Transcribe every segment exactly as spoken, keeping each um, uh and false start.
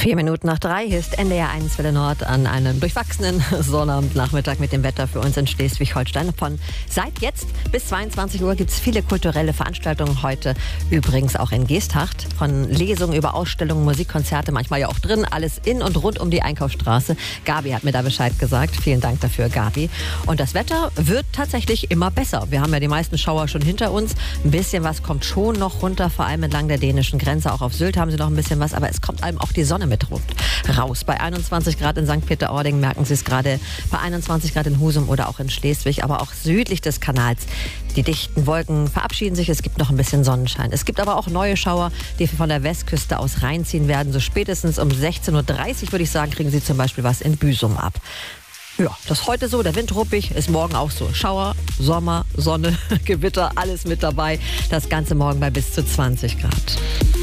Vier Minuten nach drei, hier ist N D R eins Welle Nord an einem durchwachsenen Sonnabendnachmittag mit dem Wetter für uns in Schleswig-Holstein. Von seit jetzt bis zweiundzwanzig Uhr gibt es viele kulturelle Veranstaltungen. Heute übrigens auch in Geesthacht. Von Lesungen über Ausstellungen, Musikkonzerte, manchmal ja auch drin. Alles in und rund um die Einkaufsstraße. Gabi hat mir da Bescheid gesagt. Vielen Dank dafür, Gabi. Und das Wetter wird tatsächlich immer besser. Wir haben ja die meisten Schauer schon hinter uns. Ein bisschen was kommt schon noch runter, vor allem entlang der dänischen Grenze. Auch auf Sylt haben sie noch ein bisschen was, aber es kommt einem auch die Sonne mit raus. Bei einundzwanzig Grad in Sankt Peter-Ording merken Sie es gerade, bei einundzwanzig Grad in Husum oder auch in Schleswig, aber auch südlich des Kanals. Die dichten Wolken verabschieden sich, es gibt noch ein bisschen Sonnenschein. Es gibt aber auch neue Schauer, die von der Westküste aus reinziehen werden. So spätestens um sechzehn Uhr dreißig, würde ich sagen, kriegen Sie zum Beispiel was in Büsum ab. Ja, das ist heute so, der Wind ruppig, ist morgen auch so. Schauer, Sommer, Sonne, Gewitter, alles mit dabei. Das Ganze morgen bei bis zu zwanzig Grad.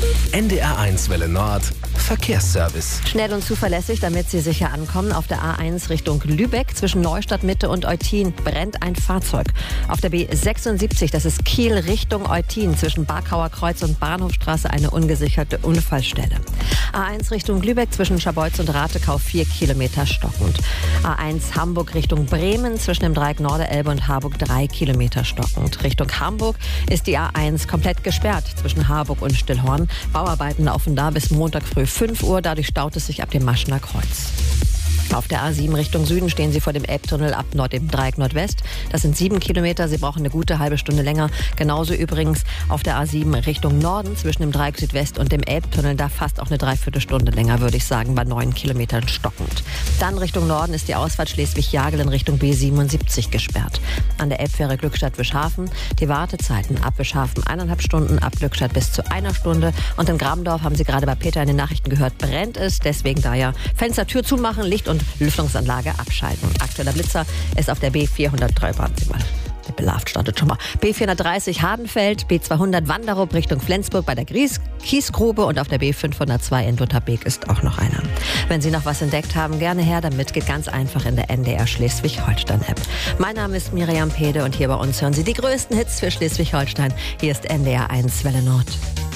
N D R eins Welle Nord, Verkehrsservice. Schnell und zuverlässig, damit Sie sicher ankommen. Auf der A eins Richtung Lübeck zwischen Neustadt Mitte und Eutin brennt ein Fahrzeug. Auf der B sechsundsiebzig, das ist Kiel Richtung Eutin, zwischen Barkauer Kreuz und Bahnhofstraße eine ungesicherte Unfallstelle. A eins Richtung Lübeck zwischen Scharbeutz und Ratekau vier Kilometer stockend. A eins Hamburg Richtung Bremen zwischen dem Dreieck Norderelbe und Harburg drei Kilometer stockend. Richtung Hamburg ist die A eins komplett gesperrt zwischen Harburg und Stillhorn. Bauarbeiten laufen da bis Montag früh fünf Uhr, dadurch staut es sich ab dem Maschener Kreuz. Auf der A sieben Richtung Süden stehen Sie vor dem Elbtunnel ab Nord im Dreieck Nordwest. Das sind sieben Kilometer, Sie brauchen eine gute halbe Stunde länger. Genauso übrigens auf der A sieben Richtung Norden zwischen dem Dreieck Südwest und dem Elbtunnel. Da fast auch eine Dreiviertelstunde länger, würde ich sagen, bei neun Kilometern stockend. Dann Richtung Norden ist die Ausfahrt Schleswig-Jagel in Richtung B siebenundsiebzig gesperrt. An der Elbfähre Glückstadt-Wischhafen die Wartezeiten ab Wischhafen eineinhalb Stunden, ab Glückstadt bis zu einer Stunde. Und in Grabendorf haben Sie gerade bei Peter in den Nachrichten gehört, brennt es. Deswegen da ja Fenster, Tür zumachen, Licht und Lüftungsanlage abschalten. Aktueller Blitzer ist auf der B vierhundertdrei. Warten Sie mal. Der Belarft startet schon mal. B vierhundertdreißig Hardenfeld, B zweihundert Wanderup Richtung Flensburg bei der Gries Kiesgrube und auf der B fünfhundertzwei in Lutherbeek ist auch noch einer. Wenn Sie noch was entdeckt haben, gerne her damit. Geht ganz einfach in der N D R Schleswig-Holstein-App. Mein Name ist Miriam Pede und hier bei uns hören Sie die größten Hits für Schleswig-Holstein. Hier ist N D R eins Welle Nord.